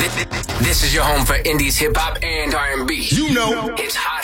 This is your home for indies, hip hop, and R&B. You know. It's Hot